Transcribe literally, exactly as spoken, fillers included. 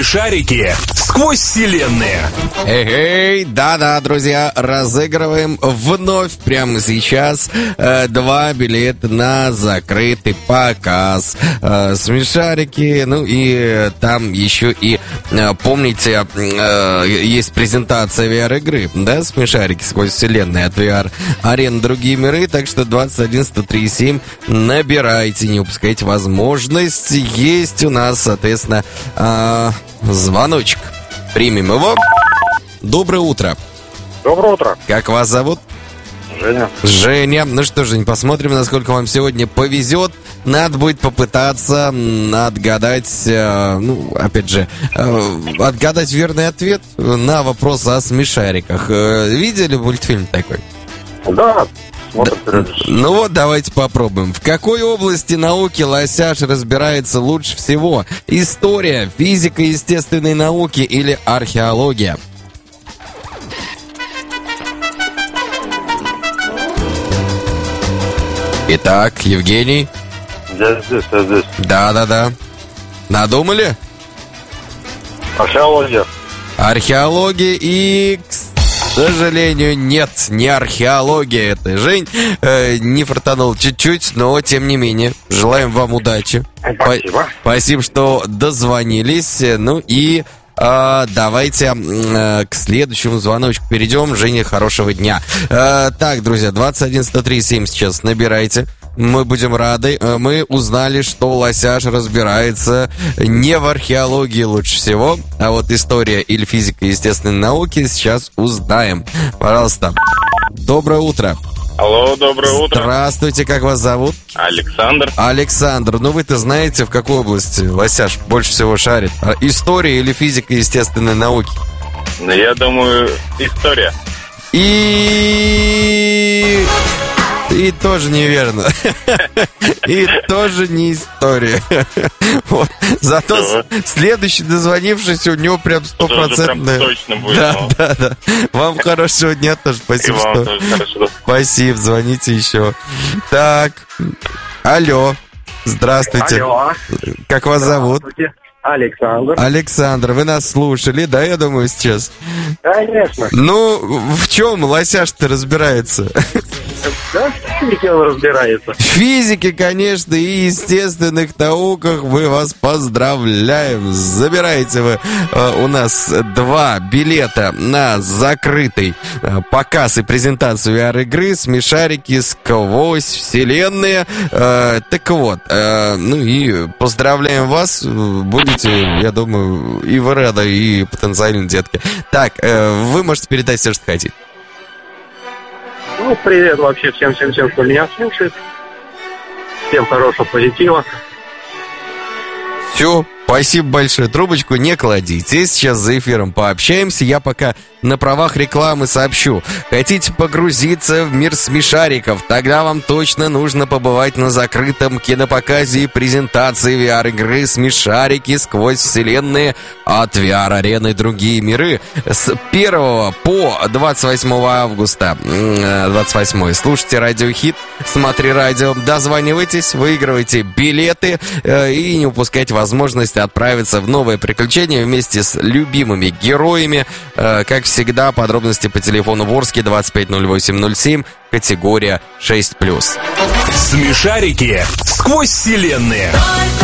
Смешарики сквозь вселенные. Эй, да-да, друзья, разыгрываем вновь прямо сейчас э, два билета на закрытый показ. Э, Смешарики, ну и там еще и, э, помните, э, есть презентация ви ар-игры, да, Смешарики сквозь вселенные от ви ар-арены другие миры, так что двадцать один сто три семь набирайте, не упускайте возможность. Есть у нас, соответственно, э, звоночек. Примем его. Доброе утро. Доброе утро. Как вас зовут? Женя. Женя. Ну что, Жень, посмотрим, насколько вам сегодня повезет. Надо будет попытаться отгадать, э, ну, опять же, э, отгадать верный ответ на вопрос о смешариках. Э, видели мультфильм такой? Да. Да. Ну вот, давайте попробуем. В какой области науки Лосяш разбирается лучше всего? История, физика естественной науки или археология? Итак, Евгений. Я здесь, я здесь. Да-да-да. Надумали? Археология. Археология и... К сожалению, нет, не археология это. Жень э, не фартанул чуть-чуть, но тем не менее. Желаем вам удачи. Спасибо. Спасибо, что дозвонились. Ну и э, давайте э, к следующему звоночку перейдем. Женя, хорошего дня. Э, так, друзья, двадцать один сто три семь сейчас набирайте. Мы будем рады. Мы узнали, что Лосяш разбирается не в археологии лучше всего, а вот история или физика естественной науки сейчас узнаем. Пожалуйста. Доброе утро. Алло, доброе утро. Здравствуйте, как вас зовут? Александр. Александр, ну вы-то знаете, в какой области Лосяш больше всего шарит? История или физика естественной науки? Ну, я думаю, история. И... И тоже неверно. И тоже не история. Вот. Зато с- следующий дозвонившийся у него прям стопроцентно. Точно будет. Да, да, да. Вам хорошего дня тоже. Спасибо, И вам что... тоже хорошо. Спасибо, звоните еще. Так. Алло. Здравствуйте. Алло. Как вас зовут? Александр. Александр, вы нас слушали, да, я думаю, сейчас? Конечно. Ну, в чем Лосяш-то разбирается? Да, в физике он разбирается. В физике, конечно, и естественных науках мы вас поздравляем. Забираете вы э, у нас два билета на закрытый э, показ и презентацию ви ар-игры «Смешарики сквозь вселенные». Э, так вот, э, ну и поздравляем вас. Будете, я думаю, и вы рады, и потенциальные детки. Так, э, вы можете передать все, что хотите. Ну, привет вообще всем-всем-всем, кто меня слушает. Всем хорошего позитива. Все, спасибо большое. Трубочку не кладите. Сейчас за эфиром пообщаемся. Я пока на правах рекламы сообщу. Хотите погрузиться в мир смешариков? Тогда вам точно нужно побывать на закрытом кинопоказе и презентации ви ар-игры «Смешарики сквозь вселенные» от ви ар-арены другие миры. С первого по двадцать восьмого августа. двадцать восьмое. Слушайте радиохит, смотри радио, дозванивайтесь, выигрывайте билеты э, и не упускайте возможность отправиться в новое приключение вместе с любимыми героями. Э, как всегда, подробности по телефону Ворске двадцать пять ноль восемь ноль семь, категория шесть плюс. Смешарики сквозь вселенные.